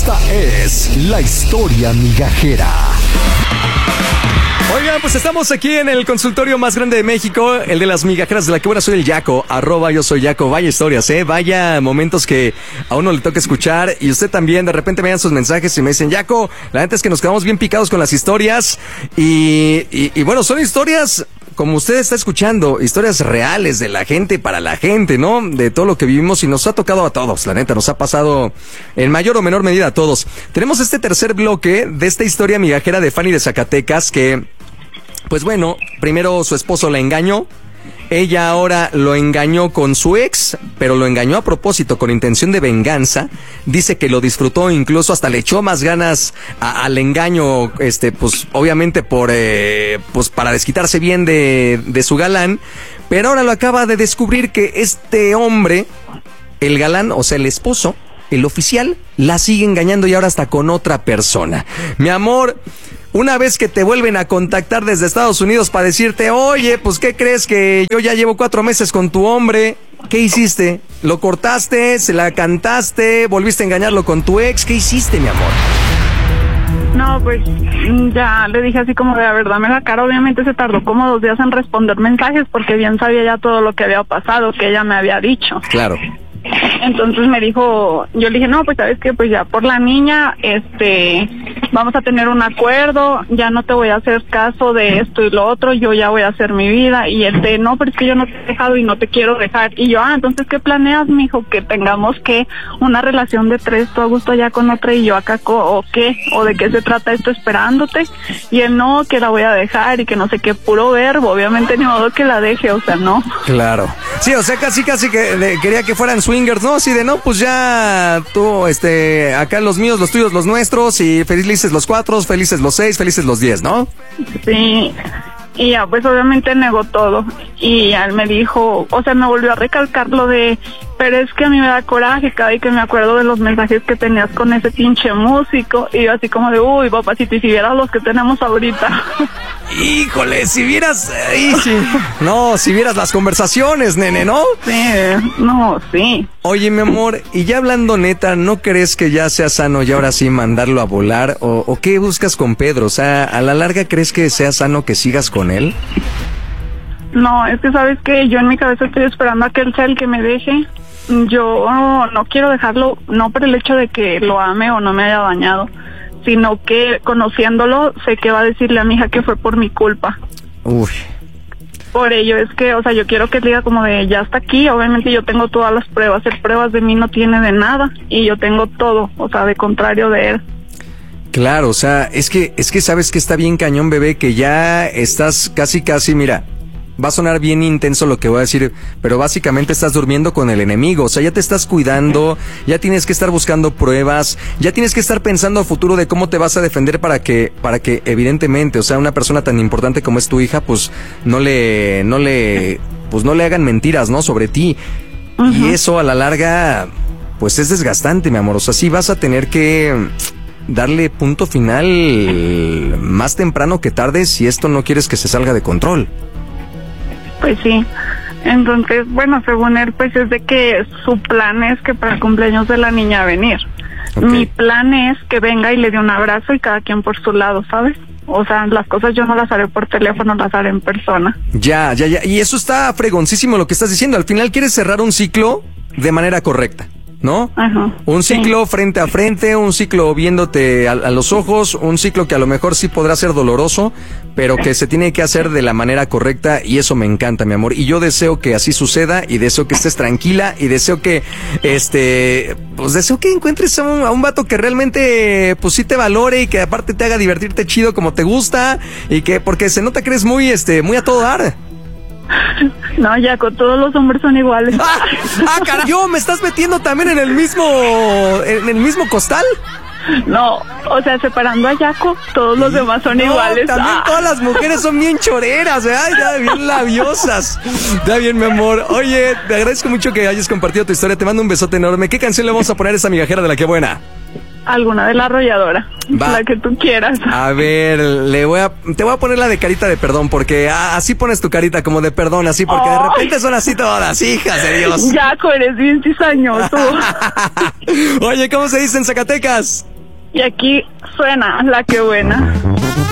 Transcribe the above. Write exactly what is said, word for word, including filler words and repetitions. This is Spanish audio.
Esta es la historia migajera. Oigan, pues estamos aquí en el consultorio más grande de México, el de las migajeras de la que buena soy el Yaco, arroba yo soy Yaco. Vaya historias, eh, vaya momentos que a uno le toca escuchar y usted también de repente me dan sus mensajes y me dicen, Yaco, la neta es que nos quedamos bien picados con las historias y, y, y bueno, son historias como usted está escuchando, historias reales de la gente para la gente, ¿no? De todo lo que vivimos y nos ha tocado a todos, la neta, nos ha pasado en mayor o menor medida a todos. Tenemos este tercer bloque de esta historia migajera de Fanny de Zacatecas que, pues bueno, primero su esposo la engañó. Ella ahora lo engañó con su ex, pero lo engañó a propósito, con intención de venganza. Dice que lo disfrutó, incluso hasta le echó más ganas a, al engaño, este, pues obviamente por, eh, pues para desquitarse bien de, de su galán. Pero ahora lo acaba de descubrir que este hombre, el galán, o sea el esposo, el oficial, la sigue engañando y ahora hasta con otra persona. Mi amor, una vez que te vuelven a contactar desde Estados Unidos para decirte, oye, pues ¿qué crees que yo ya llevo cuatro meses con tu hombre? ¿Qué hiciste? ¿Lo cortaste? ¿Se la cantaste? ¿Volviste a engañarlo con tu ex? ¿Qué hiciste, mi amor? No, pues ya le dije así como de, a ver, dame la cara. Obviamente se tardó como dos días en responder mensajes porque bien sabía ya todo lo que había pasado, que ella me había dicho. Claro. Entonces me dijo, yo le dije, no, pues sabes que pues ya por la niña, este, vamos a tener un acuerdo, ya no te voy a hacer caso de esto y lo otro, yo ya voy a hacer mi vida. Y él de, no, pero es que yo no te he dejado y no te quiero dejar. Y yo, ah, entonces ¿qué planeas, mijo? Que tengamos que una relación de tres, tú a gusto allá con otra y yo acá, ¿o qué? ¿O de qué se trata esto esperándote? Y él, no, que la voy a dejar y que no sé qué, puro verbo, obviamente ni modo que la deje, o sea, no. Claro. Sí, o sea, casi casi que le, quería que fueran swingers, ¿no? Así de, no, pues ya tú, este, acá los míos, los tuyos, los nuestros, y felices los cuatro, felices los seis, felices los diez, ¿no? Sí, y ya, pues obviamente negó todo, y él me dijo, o sea, me volvió a recalcar lo de, pero es que a mí me da coraje cada vez que me acuerdo de los mensajes que tenías con ese pinche músico, y yo así como de, uy, papacito, y si vieras los que tenemos ahorita. Híjole, si vieras, ay, sí. No, si vieras las conversaciones, nene, ¿no? Sí, no, sí. Oye, mi amor, y ya hablando neta, ¿no crees que ya sea sano y ahora sí mandarlo a volar? ¿O, o qué buscas con Pedro? O sea, ¿a la larga crees que sea sano que sigas con él? No, es que sabes que yo en mi cabeza estoy esperando a que él sea el que me deje. Yo oh, no quiero dejarlo, no por el hecho de que lo ame o no me haya dañado, sino que conociéndolo sé que va a decirle a mi hija que fue por mi culpa. Uy. Por ello es que, o sea, yo quiero que él diga como de, ya está aquí, obviamente yo tengo todas las pruebas, él pruebas de mí no tiene de nada, y yo tengo todo, o sea, de contrario de él. Claro, o sea, es que, es que sabes que está bien cañón, bebé, que ya estás casi casi, mira, va a sonar bien intenso lo que voy a decir, pero básicamente estás durmiendo con el enemigo, o sea, ya te estás cuidando, ya tienes que estar buscando pruebas, ya tienes que estar pensando a futuro de cómo te vas a defender para que, para que evidentemente, o sea, una persona tan importante como es tu hija, pues no le, no le, pues no le hagan mentiras, ¿no? Sobre ti. Uh-huh. Y eso a la larga, pues es desgastante, mi amor, o sea, sí vas a tener que darle punto final más temprano que tarde si esto no quieres que se salga de control. Pues sí, entonces, bueno, según él, pues es de que su plan es que para el cumpleaños de la niña venir. Okay. Mi plan es que venga y le dé un abrazo y cada quien por su lado, ¿sabes? O sea, las cosas yo no las haré por teléfono, las haré en persona. Ya, ya, ya, y eso está fregoncísimo lo que estás diciendo. Al final quieres cerrar un ciclo de manera correcta, ¿no? Ajá, un ciclo sí. frente a frente, un ciclo viéndote a, a los ojos, un ciclo que a lo mejor sí podrá ser doloroso, pero que se tiene que hacer de la manera correcta, y eso me encanta, mi amor. Y yo deseo que así suceda, y deseo que estés tranquila, y deseo que, este, pues deseo que encuentres a un, a un vato que realmente, pues sí te valore, y que aparte te haga divertirte chido como te gusta, y que, porque se nota que eres muy, este, muy a todo dar. No, Yaco, todos los hombres son iguales. ¡Ah! ¡Ah, carajo! ¿Yo me estás metiendo también en el mismo, en el mismo costal? No, o sea, separando a Yaco, todos los demás son no, iguales. También ah. Todas las mujeres son bien choreras, ¿verdad? Ya bien labiosas. Ya bien, mi amor. Oye, te agradezco mucho que hayas compartido tu historia. Te mando un besote enorme. ¿Qué canción le vamos a poner a esa migajera de la que buena? Alguna de La Arrolladora, Va. La que tú quieras. A ver, le voy a, te voy a poner la de carita de perdón, porque ah, así pones tu carita como de perdón, así, porque oh. de repente son así todas, hijas de Dios. Yaco, eres bien cizañoso. Oye, ¿cómo se dice en Zacatecas? Y aquí suena La Que Buena.